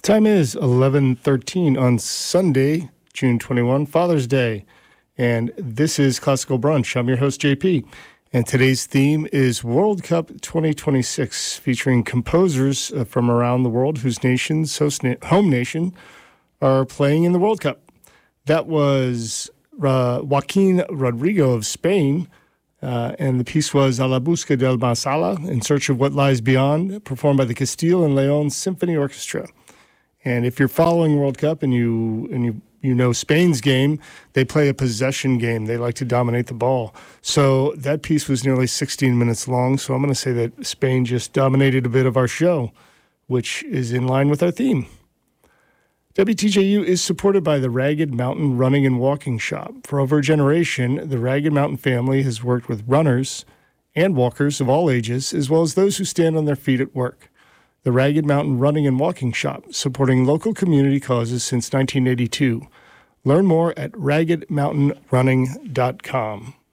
Time is 11:13 on Sunday, June 21, Father's Day. And this is Classical Brunch. I'm your host, JP. And today's theme is World Cup 2026, featuring composers from around the world whose home nation are playing in the World Cup. That was Joaquin Rodrigo of Spain, and the piece was A la busca del más allá, In Search of What Lies Beyond, performed by the Castile and León Symphony Orchestra. And if you're following World Cup and you know Spain's game, they play a possession game. They like to dominate the ball. So that piece was nearly 16 minutes long. So I'm going to say that Spain just dominated a bit of our show, which is in line with our theme. WTJU is supported by the Ragged Mountain Running and Walking Shop. For over a generation, the Ragged Mountain family has worked with runners and walkers of all ages, as well as those who stand on their feet at work. The Ragged Mountain Running and Walking Shop, supporting local community causes since 1982. Learn more at raggedmountainrunning.com.